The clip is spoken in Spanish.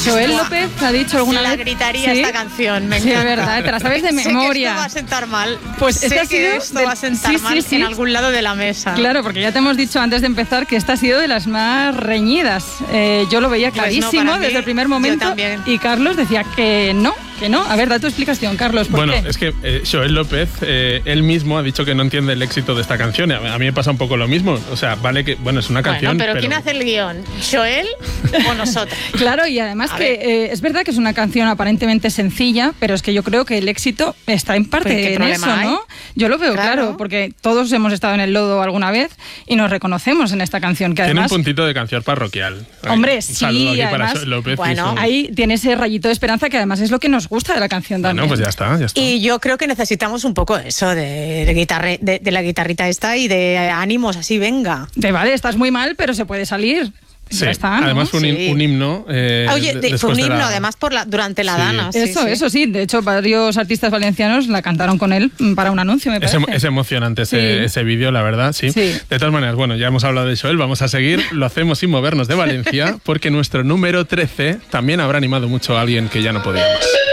Joel López ha dicho alguna vez... La gritaría esta canción, me encanta. Sí, es verdad, te la sabes de memoria. Sé que esto va a sentar mal. Pues sé que esto va a sentar mal en algún lado de la mesa. Claro, porque ya te hemos dicho antes de empezar que esta ha sido de las más reñidas. Yo lo veía clarísimo desde el primer momento. Y Carlos decía que no. A ver, da tu explicación, Carlos. ¿Por qué? Es que Joel López, él mismo ha dicho que no entiende el éxito de esta canción. A mí me pasa un poco lo mismo. O sea, vale que, es una canción, pero ¿quién hace el guión? ¿Joel o nosotros? Claro, y además es verdad que es una canción aparentemente sencilla, pero es que yo creo que el éxito está en parte en eso, ¿no? Yo lo veo claro, porque todos hemos estado en el lodo alguna vez y nos reconocemos en esta canción, que además... Tiene un puntito de canción parroquial. Hombre, Un sí, saludo aquí además, para Joel López. Ahí tiene ese rayito de esperanza que además es lo que nos gusta de la canción también. Pues ya está. Y yo creo que necesitamos un poco eso de la guitarrita esta y de ánimos, así, venga. Vale, estás muy mal, pero se puede salir. Sí, ya está, ¿no? además fue un himno. Fue un himno, además durante la Dana. Eso sí, de hecho varios artistas valencianos la cantaron con él para un anuncio, me parece. Es emocionante ese vídeo, la verdad, sí. De todas maneras, ya hemos hablado de Joel, vamos a seguir, lo hacemos sin movernos de Valencia, porque nuestro número 13 también habrá animado mucho a alguien que ya no podíamos.